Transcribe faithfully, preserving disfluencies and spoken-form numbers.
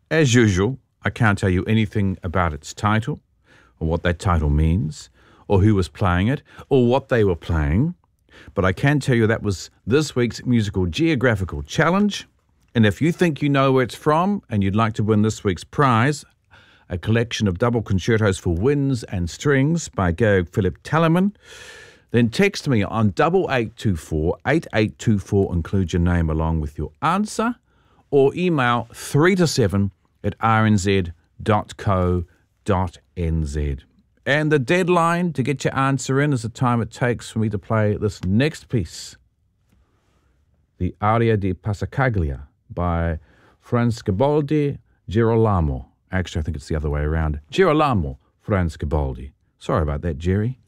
As usual, I can't tell you anything about its title, or what that title means, or who was playing it, or what they were playing, but I can tell you that was this week's Musical Geographical Challenge, and if you think you know where it's from and you'd like to win this week's prize, a collection of double concertos for winds and strings by Georg Philipp Telemann, then text me on double eight two four, eight eight two four, include your name along with your answer, or email three to seven at r n z dot co dot n z. And the deadline to get your answer in is the time it takes for me to play this next piece, the Aria di Passacaglia by Franz Garibaldi Girolamo. Actually, I think it's the other way around. Girolamo Franz Garibaldi. Sorry about that, Jerry.